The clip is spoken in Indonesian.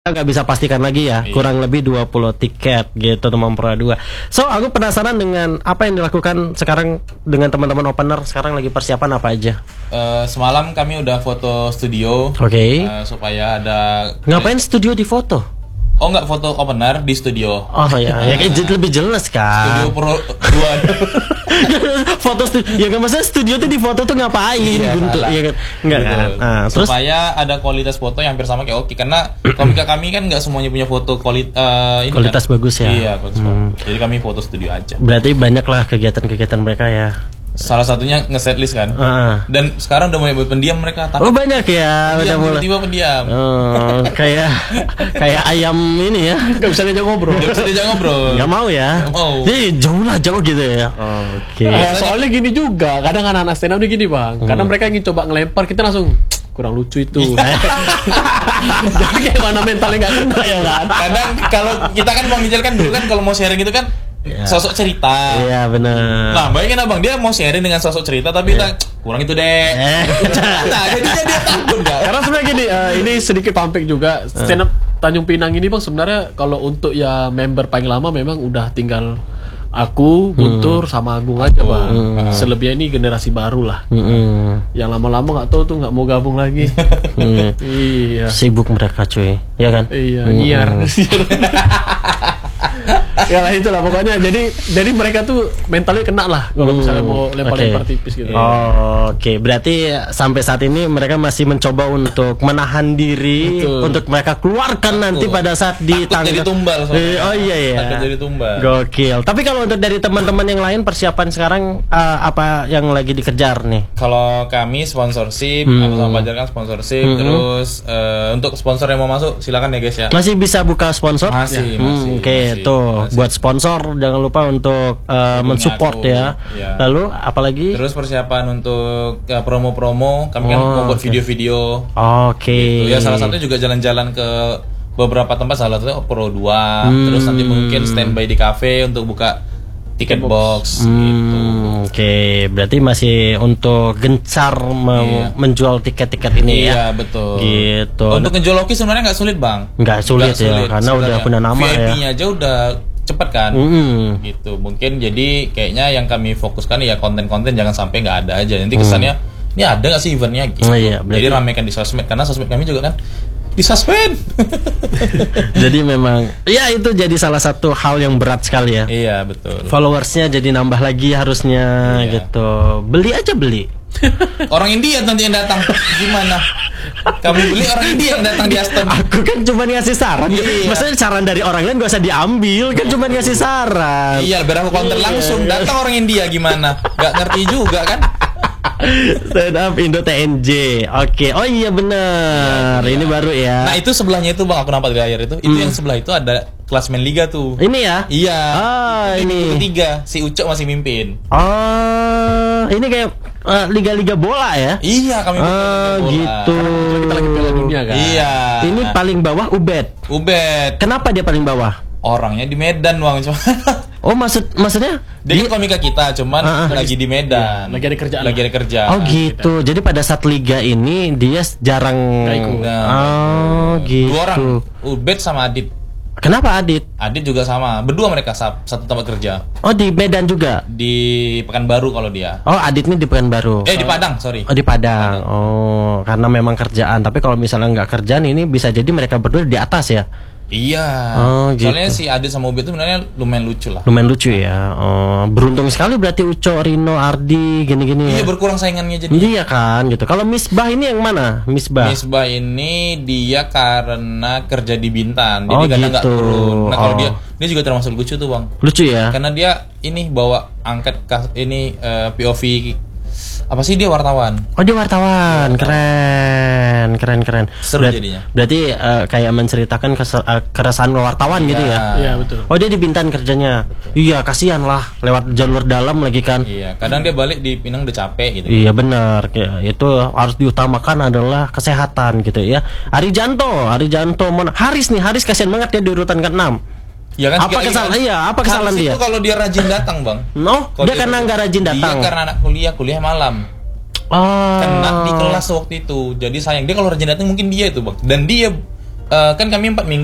nggak bisa pastikan lagi ya, kurang lebih 20 tiket gitu teman Pro 2. So aku penasaran dengan apa yang dilakukan sekarang dengan teman-teman opener. Sekarang lagi persiapan apa aja? Semalam kami udah foto studio. Oke. Supaya ada. Ngapain studio di foto? Oh nggak, foto opener di studio. Oh ya, ya lebih jelas kan. Studio Pro 2. Foto studio, ya kan maksudnya studio tuh di foto tuh ngapain? Iya, Bentuk, ya kan? Enggak kan? Nah, terus supaya ada kualitas foto yang hampir sama kayak Oki, karena komika kami kan nggak semuanya punya foto kualitas kan bagus ya. Iya, bagus banget. Jadi kami foto studio aja. Berarti banyak lah kegiatan-kegiatan mereka ya. Salah satunya nge-setlist kan. Dan sekarang udah mulai pendiam mereka. Oh banyak ya, udah mulai. Tiba-tiba pendiam. Kayak ayam ini ya, nggak bisa diajak ngobrol. Nggak bisa diajak ngobrol. Nggak mau ya. Nggak mau. Jadi jauh gitu ya. Oke. Soalnya gini juga, kadang anak-anak stand up gini bang. Kadang mereka ingin coba ngelempar, kita langsung kurang lucu itu. Jadi kayak mana mentalnya nggak kena ya kan. Kadang kalau kita kan Bang Ijal kan dulu kan kalau mau sharing itu kan sosok cerita. Iya benar. Nah bayangin abang, dia mau sharing dengan sosok cerita tapi kita kurang itu deh. Nah jadinya dia takut kan. Karena sebenarnya gini, ini sedikit pampik juga. Stand up Tanjung Pinang ini bang, sebenarnya kalau untuk ya member paling lama memang udah tinggal aku, Guntur, sama Agung aja bang. Selebihnya ini generasi baru lah. Yang lama-lama nggak tahu tuh nggak mau gabung lagi. Iya. Sibuk mereka cuy, ya kan? Iya. Nyiar. Ya lah itulah pokoknya. Jadi mereka tuh mentalnya kena lah kalau misalnya mau lempar-lempar tipis gitu. Oke. Berarti sampai saat ini mereka masih mencoba untuk menahan diri. Betul. Untuk mereka keluarkan nanti pada saat di tanggal. Jadi tumbal. Oh iya ya. Takut jadi tumbal. Gokil. Tapi kalau untuk dari teman-teman yang lain persiapan sekarang apa yang lagi dikejar nih? Kalau kami sponsorship, aku sama Fajar kan sponsorship. Terus untuk sponsor yang mau masuk silakan ya guys ya. Masih bisa buka sponsor? Masih. Oke, tuh buat sponsor jangan lupa untuk mensupport ya. Lalu apalagi? Terus persiapan untuk promo-promo, kami kan mau buat video-video. Oke. Gitu. Ya salah satunya juga jalan-jalan ke beberapa tempat, salah satunya Pro 2. Terus nanti mungkin standby di cafe untuk buka tiket box gitu. Oke, berarti masih untuk gencar menjual tiket-tiket ini ya. Iya, betul. Gitu. Untuk ngejual Loki sebenarnya nggak sulit, Bang. Nggak sulit ya, karena udah punya nama ya. VIP-nya aja udah cepet kan. Gitu. Mungkin jadi kayaknya yang kami fokuskan ya konten-konten, jangan sampai nggak ada aja. Nanti kesannya ini ada nggak sih eventnya gitu. Iya, jadi ramekan di sosmed, karena sosmed kami juga kan disuspend. Jadi memang ya itu jadi salah satu hal yang berat sekali ya. Iya betul. Followersnya jadi nambah lagi harusnya gitu. Beli aja beli. Orang India nanti yang datang gimana? Kami beli orang India yang datang di Aston. Aku kan cuma ngasih saran. Maksudnya saran dari orang lain gak usah diambil. Kan cuma ngasih saran. Iya, biar aku counter langsung. Datang orang India gimana? Gak ngerti juga kan? Stand up Indo TNJ. Oke. Oh iya benar. Ini baru ya. Nah itu sebelahnya itu bang, aku nampak di layar itu. Itu yang sebelah itu ada klasmen liga tuh. Ini ya? Iya. Ini ketiga. Si Ucok masih mimpin. Ini kayak liga-liga bola ya? Iya, kami bola. Gitu. Kita lagi Piala Dunia kan. Iya. Ini paling bawah Ubed. Kenapa dia paling bawah? Orangnya di Medan bang. Oh maksudnya? Dia kan komika kita, cuman lagi di Medan. Lagi ada kerjaan. Lagi ada kerja. Oh gitu. Jadi pada saat liga ini dia jarang. Gitu. Dua orang, Ubed sama Adit. Kenapa Adit? Adit juga sama. Berdua mereka satu tempat kerja. Oh di Medan juga? Di Pekanbaru kalau dia. Oh Adit ini di Pekanbaru. Di Padang, sorry. Oh di Padang. Oh karena memang kerjaan. Tapi kalau misalnya nggak kerjaan ini bisa jadi mereka berdua di atas ya? Iya. Gitu. Soalnya si Adit sama Ubed itu sebenarnya lumayan lucu lah. Lumayan lucu ya. Beruntung sekali berarti Uco, Rino, Ardi, gini-gini ya. Iya, berkurang saingannya jadi. Iya kan, gitu. Kalau Misbah ini yang mana? Misbah ini dia karena kerja di Bintan, jadi kadang nggak gitu. turun. Nah kalau dia juga termasuk lucu tuh bang. Lucu ya. Karena dia ini bawa angkat POV. Apa sih, dia wartawan? Oh dia wartawan, keren. Seru jadinya. Berarti kayak menceritakan keresahan wartawan gitu ya? Iya betul. Oh dia di Bintan kerjanya. Iya kasihan lah, lewat jalur dalam lagi kan. Iya, kadang dia balik di Pinang udah capek gitu. Iya benar, itu harus diutamakan adalah kesehatan gitu ya. Arijanto, Haris kasihan banget ya di urutan ke-6. Ya kan, apa kesalahan? Iya, apa kesalahan dia? Itu kalau dia rajin datang, Bang. Dia karena nggak rajin datang. Dia karena anak kuliah malam. Kena di kelas waktu itu. Jadi sayang, dia kalau rajin datang mungkin dia itu, Bang. Dan dia kan kami 4 minggu